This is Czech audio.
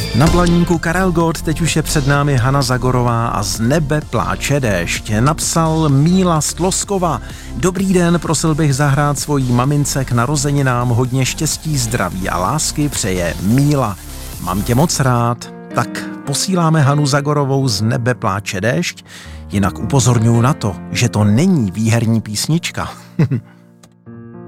Na Blaníku Karel Gott, teď už je před námi Hana Zagorová a Z nebe pláče déšť. Napsal Míla z Tloskova. Dobrý den, prosil bych zahrát svojí mamince k narozeninám hodně štěstí, zdraví a lásky přeje Míla. Mám tě moc rád. Tak posíláme Hanu Zagorovou Z nebe pláče déšť, jinak upozorňuji na to, že to není výherní písnička.